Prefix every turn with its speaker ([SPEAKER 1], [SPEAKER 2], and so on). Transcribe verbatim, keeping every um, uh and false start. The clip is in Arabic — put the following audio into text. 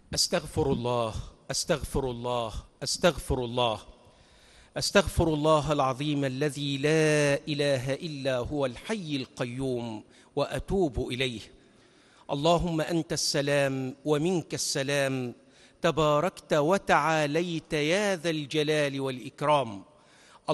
[SPEAKER 1] أستغفر الله أستغفر الله أستغفر الله أستغفر الله العظيم الذي لا إله إلا هو الحي القيوم وأتوب إليه. اللهم أنت السلام ومنك السلام، تباركت وتعاليت يا ذا الجلال والإكرام.